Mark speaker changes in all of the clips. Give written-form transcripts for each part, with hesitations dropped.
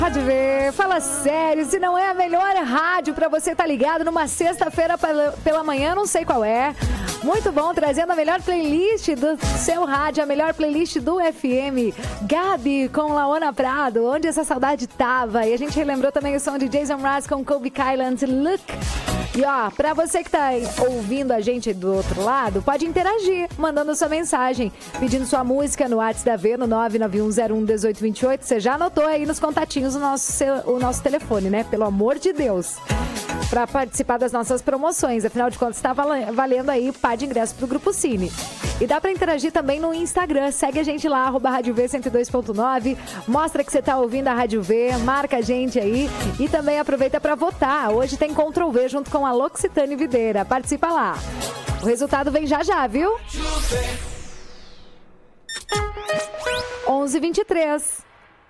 Speaker 1: Rádio V, fala sério, se não é a melhor rádio pra você estar ligado numa sexta-feira pela manhã, não sei qual é. Muito bom, trazendo a melhor playlist do seu rádio, a melhor playlist do FM. Gabi com Laona Prado, onde essa saudade tava. E a gente relembrou também o som de Jason Mraz com Colby Kyland, Look. E ó, pra você que tá ouvindo a gente do outro lado, pode interagir, mandando sua mensagem, pedindo sua música no WhatsApp da V, no 991011828. Você já anotou aí nos contatinhos o nosso telefone, né? Pelo amor de Deus. Pra participar das nossas promoções. Afinal de contas, tá valendo aí par de ingresso pro Grupo Cine. E dá pra interagir também no Instagram. Segue a gente lá, @Rádio V 102.9. Mostra que você tá ouvindo a Rádio V. Marca a gente aí. E também aproveita pra votar. Hoje tem Ctrl V junto com a L'Occitane Videira. Participa lá. O resultado vem já já, viu? 11h23.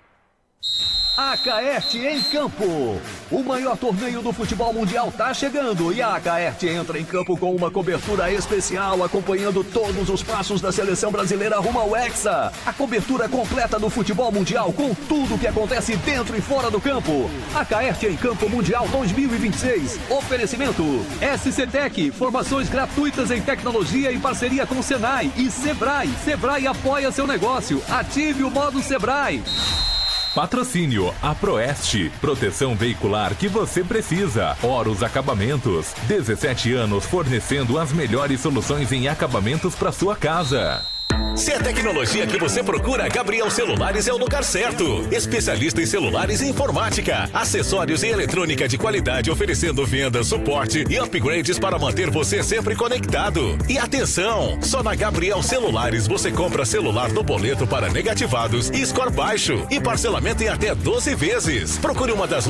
Speaker 2: Acaerte em campo. O maior torneio do futebol mundial tá chegando e a Acaerte entra em campo com uma cobertura especial acompanhando todos os passos da seleção brasileira rumo ao Hexa. A cobertura completa do futebol mundial com tudo que acontece dentro e fora do campo. Acaerte em Campo Mundial 2026. Oferecimento SCTec, formações gratuitas em tecnologia em parceria com Senai e Sebrae. Sebrae apoia seu negócio. Ative o modo Sebrae.
Speaker 3: Patrocínio Aproeste, proteção veicular que você precisa. Horus Acabamentos, 17 anos fornecendo as melhores soluções em acabamentos para sua casa.
Speaker 4: Se a tecnologia que você procura, Gabriel Celulares é o lugar certo. Especialista em celulares e informática, acessórios e eletrônica de qualidade, oferecendo venda, suporte e upgrades para manter você sempre conectado. E atenção, só na Gabriel Celulares você compra celular no boleto para negativados e score baixo e parcelamento em até 12 vezes. Procure uma das